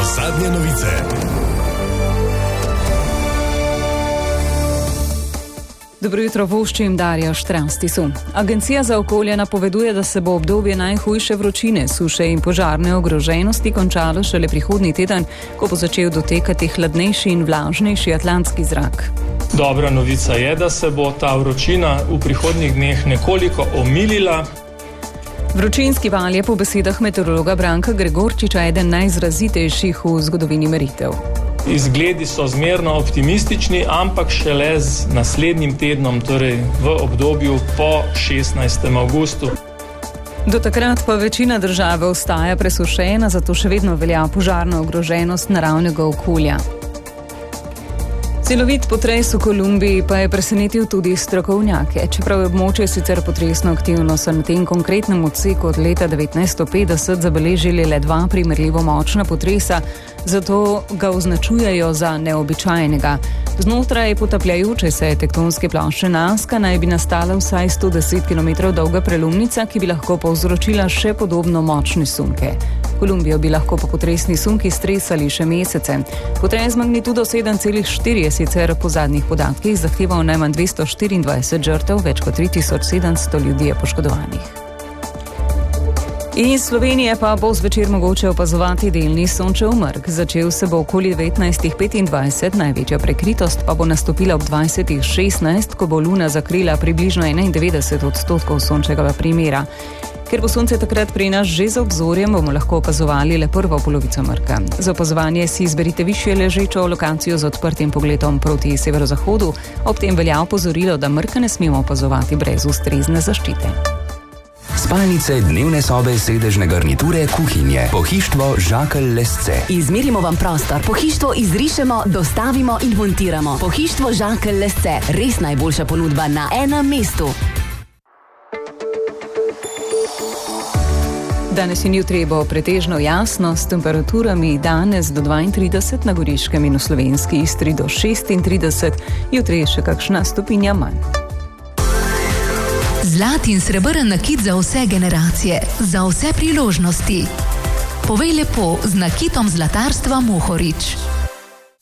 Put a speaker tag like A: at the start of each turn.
A: Zadnje novice.
B: Dobro jutro, voščim Darja Štranstisu. Agencija za okolje napoveduje, da se bo obdobje najhujše vročine, suše in požarne ogroženosti končalo šele prihodnji teden, ko bo začel dotekati hladnejši in vlažnejši atlantski zrak.
C: Dobra novica je, da se bo ta vročina v prihodnjih dneh nekoliko omilila.
B: Vročinski val je po besedah meteorologa Branka Gregorčiča eden najizrazitejših v zgodovini meritev.
C: Izgledi so zmerno optimistični, ampak šele z naslednjim tednom, torej v obdobju po 16. avgustu.
B: Do takrat pa večina države ostaja presušena, zato še vedno velja požarna ogroženost naravnega okolja. Celovit potres v Kolumbiji pa je presenetil tudi strokovnjake. Čeprav je območje sicer potresno aktivno, so na tem konkretnem odseku od leta 1950 zabeležili le 2 primerljivo močna potresa, zato ga označujejo za neobičajnega. Znotraj potapljajoče se tektonske plošče Nazca naj bi nastala vsaj 110 km dolga prelomnica, ki bi lahko povzročila še podobno močne sunke. Kolumbijo bi lahko po potresni sunki stresali še mesece. Potres magnitudo 7,4 je sicer po zadnjih podatkih zahteval najmanj 224 žrtev, več kot 3700 ljudi je poškodovanih. Iz Slovenije pa bo zvečer mogoče opazovati delni sončev mrk. Začel se bo okoli 19:25, največja prekritost pa bo nastopila ob 20:16, ko bo luna zakrila približno 91% sončevega primera. Ker bo sonce takrat pri nas že za obzorjem, bomo lahko opazovali le prvo polovico mrka. Za opazovanje si izberite višje ležečo lokacijo z odprtim pogledom proti severozahodu. Ob tem velja opozorilo, da mrka ne smemo opazovati brez ustrezne zaščite.
A: Spalnice, dnevne sobe, sedežne garniture, kuhinje. Pohištvo Žakelj Lesce.
D: Izmerimo vam prostor, pohištvo izrišemo, dostavimo in montiramo. Pohištvo Žakelj Lesce, res najboljša ponudba na enem mestu.
B: Danes in jutri bo pretežno jasno, s temperaturami danes do 32 na Goriškem in v slovenski Istri do 36, jutri je še kakšna stopinja manj.
E: Zlat in srebrn nakit za vse generacije, za vse priložnosti. Povej lepo z nakitom zlatarstva Mohorič.